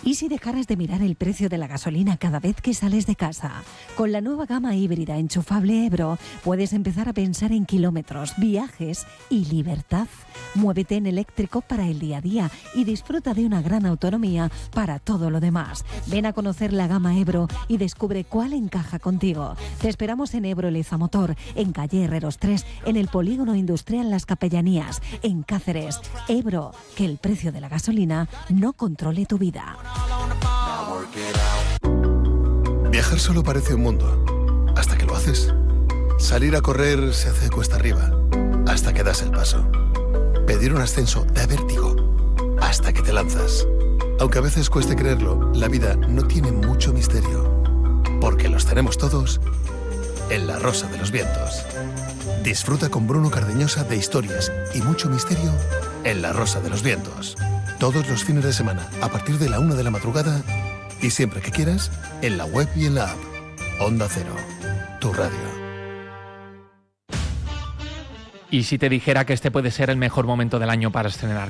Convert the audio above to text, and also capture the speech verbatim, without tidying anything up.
¿Y si dejaras de mirar el precio de la gasolina cada vez que sales de casa? Con la nueva gama híbrida enchufable Ebro puedes empezar a pensar en kilómetros, viajes y libertad. Muévete en eléctrico para el día a día y disfruta de una gran autonomía para todo lo demás. Ven a conocer la gama Ebro y descubre cuál encaja contigo. Te esperamos en Ebro Lezamotor, en calle Herreros tres, en el Polígono Industrial Las Capellanías, en Cáceres. Ebro, que el precio de la gasolina no controle tu vida. Viajar solo parece un mundo, hasta que lo haces. Salir a correr se hace cuesta arriba, hasta que das el paso. Pedir un ascenso da vértigo, hasta que te lanzas. Aunque a veces cueste creerlo, la vida no tiene mucho misterio, porque los tenemos todos en La Rosa de los Vientos. Disfruta con Bruno Cardeñosa de historias y mucho misterio en La Rosa de los Vientos. Todos los fines de semana, a partir de la una de la madrugada, y siempre que quieras, en la web y en la app. Onda Cero, tu radio. ¿Y si te dijera que este puede ser el mejor momento del año para estrenar